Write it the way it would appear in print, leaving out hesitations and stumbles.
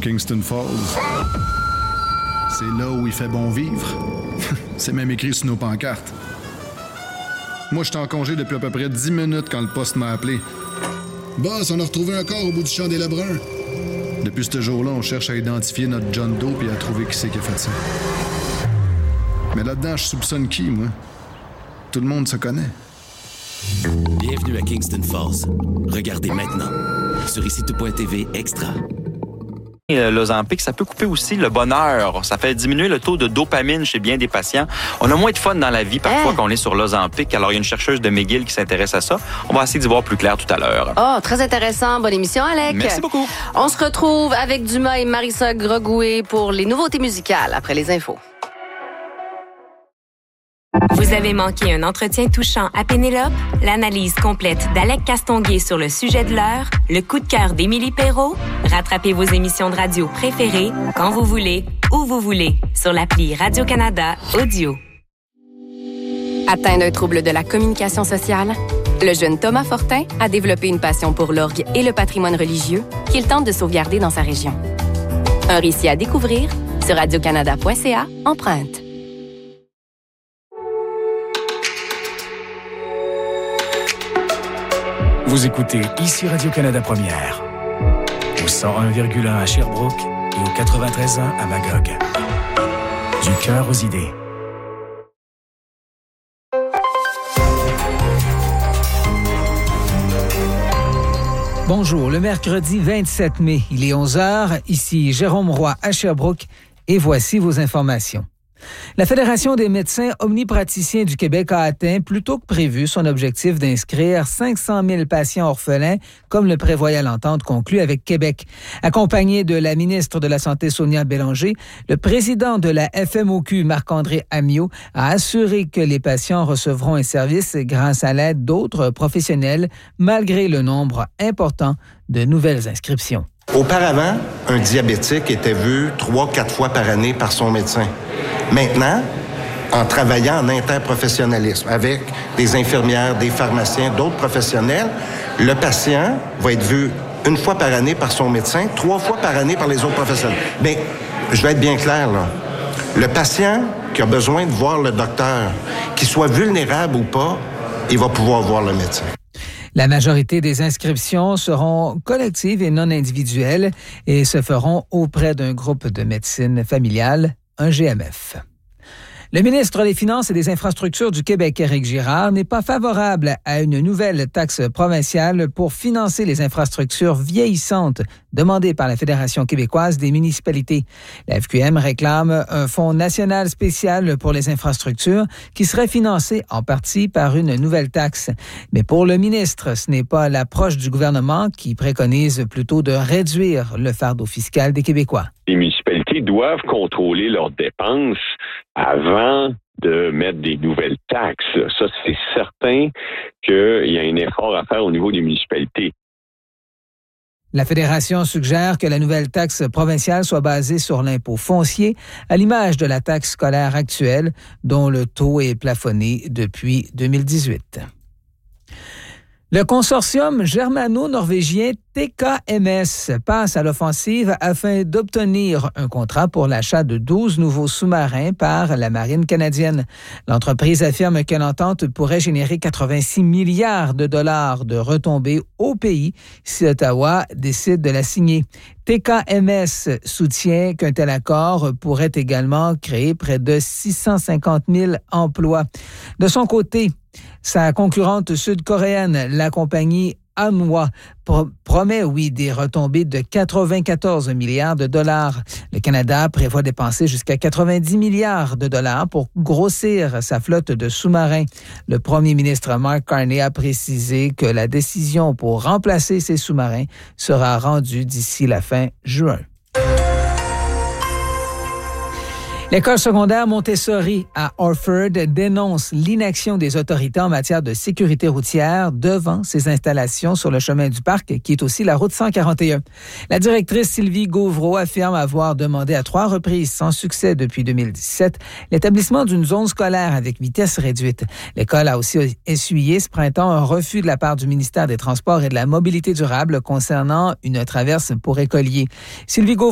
Kingston Falls. C'est là où il fait bon vivre. C'est même écrit sur nos pancartes. Moi, j'étais en congé depuis à peu près 10 minutes quand le poste m'a appelé. Boss, on a retrouvé un corps au bout du champ des Lebrun. Depuis ce jour-là, on cherche à identifier notre John Doe et à trouver qui c'est qui a fait ça. Mais là-dedans, je soupçonne qui, moi? Tout le monde se connaît. Bienvenue à Kingston Falls. Regardez maintenant sur ICTV Extra. L'Ozempic, ça peut couper aussi le bonheur. Ça fait diminuer le taux de dopamine chez bien des patients. On a moins de fun dans la vie parfois qu'on est sur l'Ozempic. Alors, il y a une chercheuse de McGill qui s'intéresse à ça. On va essayer d'y voir plus clair tout à l'heure. Oh, très intéressant. Bonne émission, Alec. Merci beaucoup. On se retrouve avec Dumas et Marissa Grogoué pour les nouveautés musicales après les infos. Vous avez manqué un entretien touchant à Pénélope? L'analyse complète d'Alec Castonguay sur le sujet de l'heure? Le coup de cœur d'Émilie Perrault? Rattrapez vos émissions de radio préférées quand vous voulez, où vous voulez, sur l'appli Radio-Canada Audio. Atteint d'un trouble de la communication sociale? Le jeune Thomas Fortin a développé une passion pour l'orgue et le patrimoine religieux qu'il tente de sauvegarder dans sa région. Un récit à découvrir sur radiocanada.ca empreinte. Vous écoutez ici Radio-Canada Première, au 101,1 à Sherbrooke et au 93.1 à Magog. Du cœur aux idées. Bonjour, le mercredi 27 mai, il est 11h, ici Jérôme Roy à Sherbrooke et voici vos informations. La Fédération des médecins omnipraticiens du Québec a atteint, plus tôt que prévu, son objectif d'inscrire 500 000 patients orphelins, comme le prévoyait l'entente conclue avec Québec. Accompagné de la ministre de la Santé, Sonia Bélanger, le président de la FMOQ, Marc-André Ammiot, a assuré que les patients recevront un service grâce à l'aide d'autres professionnels, malgré le nombre important de nouvelles inscriptions. Auparavant, un diabétique était vu 3-4 fois par année par son médecin. Maintenant, en travaillant en interprofessionnalisme avec des infirmières, des pharmaciens, d'autres professionnels, le patient va être vu 1 fois par année par son médecin, 3 fois par année par les autres professionnels. Bien, je vais être bien clair, là. Le patient qui a besoin de voir le docteur, qu'il soit vulnérable ou pas, il va pouvoir voir le médecin. La majorité des inscriptions seront collectives et non individuelles et se feront auprès d'un groupe de médecine familiale, un GMF. Le ministre des Finances et des Infrastructures du Québec, Éric Girard, n'est pas favorable à une nouvelle taxe provinciale pour financer les infrastructures vieillissantes demandées par la Fédération québécoise des municipalités. La FQM réclame un fonds national spécial pour les infrastructures qui serait financé en partie par une nouvelle taxe. Mais pour le ministre, ce n'est pas l'approche du gouvernement qui préconise plutôt de réduire le fardeau fiscal des Québécois. Les municipalités doivent contrôler leurs dépenses avant de mettre des nouvelles taxes. Ça, c'est certain qu'il y a un effort à faire au niveau des municipalités. La Fédération suggère que la nouvelle taxe provinciale soit basée sur l'impôt foncier, à l'image de la taxe scolaire actuelle, dont le taux est plafonné depuis 2018. Le consortium germano-norvégien TKMS passe à l'offensive afin d'obtenir un contrat pour l'achat de 12 nouveaux sous-marins par la Marine canadienne. L'entreprise affirme que l'entente pourrait générer 86 milliards de dollars de retombées au pays si Ottawa décide de la signer. TKMS soutient qu'un tel accord pourrait également créer près de 650 000 emplois. De son côté, sa concurrente sud-coréenne, la compagnie Hanwha, promet, des retombées de 94 milliards de dollars. Le Canada prévoit dépenser jusqu'à 90 milliards de dollars pour grossir sa flotte de sous-marins. Le premier ministre Mark Carney a précisé que la décision pour remplacer ces sous-marins sera rendue d'ici la fin juin. L'école secondaire Montessori à Orford dénonce l'inaction des autorités en matière de sécurité routière devant ses installations sur le chemin du parc, qui est aussi la route 141. La directrice Sylvie Gauvreau affirme avoir demandé à 3 reprises, sans succès depuis 2017, l'établissement d'une zone scolaire avec vitesse réduite. L'école a aussi essuyé ce printemps un refus de la part du ministère des Transports et de la Mobilité durable concernant une traverse pour écoliers. Sylvie Gauvreau